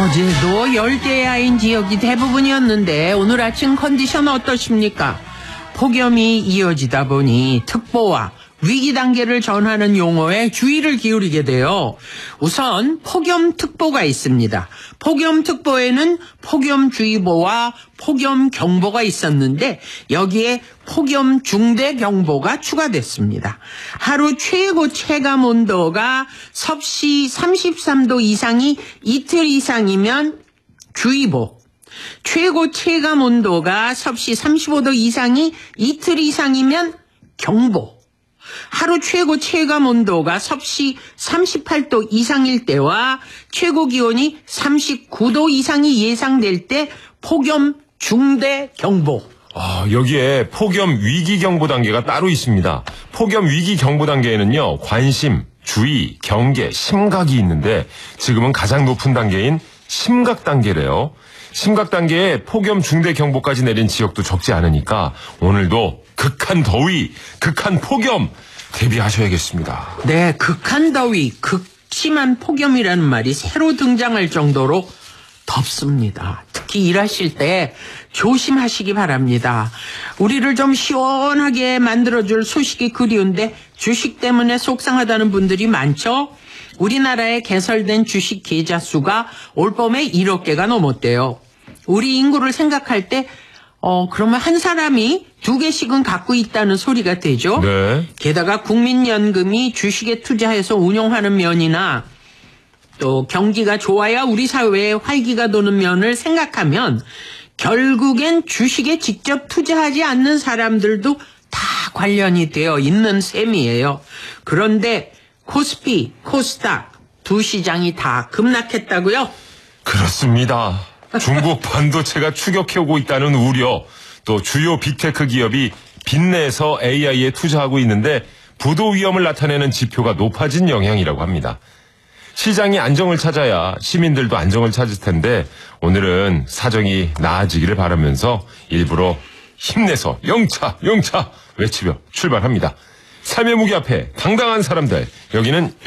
어제도 열대야인 지역이 대부분이었는데 오늘 아침 컨디션 어떠십니까? 폭염이 이어지다 보니 특보와 위기 단계를 전하는 용어에 주의를 기울이게 돼요. 우선 폭염특보가 있습니다. 폭염특보에는 폭염주의보와 폭염경보가 있었는데 여기에 폭염중대경보가 추가됐습니다. 하루 최고 체감온도가 섭씨 33도 이상이 이틀 이상이면 주의보, 최고 체감온도가 섭씨 35도 이상이 이틀 이상이면 경보, 하루 최고 체감온도가 섭씨 38도 이상일 때와 최고 기온이 39도 이상이 예상될 때 폭염 중대경보. 여기에 폭염 위기경보 단계가 따로 있습니다. 폭염 위기경보 단계에는요, 관심, 주의, 경계, 심각이 있는데 지금은 가장 높은 단계인 심각 단계래요. 심각 단계에 폭염 중대경보까지 내린 지역도 적지 않으니까 오늘도 극한 더위, 극한 폭염 대비하셔야겠습니다. 네, 극한 더위, 극심한 폭염이라는 말이 새로 등장할 정도로 덥습니다. 특히 일하실 때 조심하시기 바랍니다. 우리를 좀 시원하게 만들어줄 소식이 그리운데 주식 때문에 속상하다는 분들이 많죠? 우리나라에 개설된 주식 계좌 수가 올 봄에 1억 개가 넘었대요. 우리 인구를 생각할 때 그러면 한 사람이 2개씩은 갖고 있다는 소리가 되죠. 네. 게다가 국민연금이 주식에 투자해서 운용하는 면이나 또 경기가 좋아야 우리 사회에 활기가 도는 면을 생각하면 결국엔 주식에 직접 투자하지 않는 사람들도 다 관련이 되어 있는 셈이에요. 그런데 코스피, 코스닥 두 시장이 다 급락했다고요? 그렇습니다. 중국 반도체가 추격해오고 있다는 우려, 또 주요 빅테크 기업이 빚내서 AI에 투자하고 있는데 부도 위험을 나타내는 지표가 높아진 영향이라고 합니다. 시장이 안정을 찾아야 시민들도 안정을 찾을 텐데 오늘은 사정이 나아지기를 바라면서 일부러 힘내서 영차 영차 외치며 출발합니다. 삶의 무게 앞에 당당한 사람들, 여기는